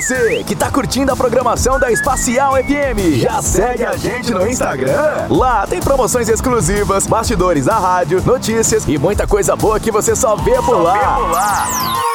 você que tá curtindo a programação da Espacial FM, já segue a gente no Instagram? Lá tem promoções exclusivas, bastidores da rádio, notícias e muita coisa boa que você só vê por lá.